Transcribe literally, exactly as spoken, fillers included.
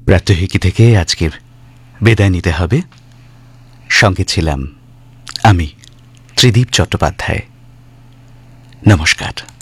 প্রাত্যহিকী থেকে আজকের বিদায় নিতে হবে। সঙ্গে ছিলাম আমি ত্রিদীপ চট্টোপাধ্যায়। নমস্কার।